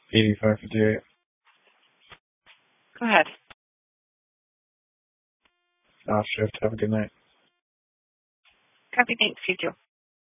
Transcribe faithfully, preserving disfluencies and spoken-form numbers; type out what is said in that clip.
eighty-five fifty-eight. Go ahead. Off shift. Have a good night. Copy. Thanks. You too.